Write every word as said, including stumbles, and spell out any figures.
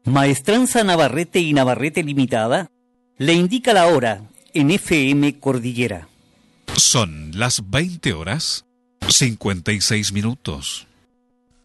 Maestranza Navarrete y Navarrete Limitada le indica la hora en F M Cordillera. Son las veinte horas cincuenta y seis minutos.